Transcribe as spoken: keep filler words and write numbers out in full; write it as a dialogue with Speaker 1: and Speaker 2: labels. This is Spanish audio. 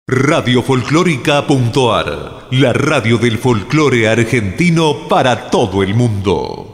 Speaker 1: Radio Folclórica.ar, la radio del folclore argentino para todo el mundo.